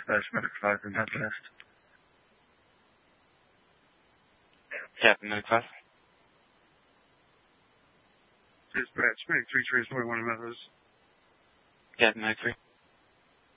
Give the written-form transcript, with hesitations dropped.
dispatch medic 5 from Belfast. Captain medic 5. Dispatch medic 3 transport 1 of those. Captain medic 3.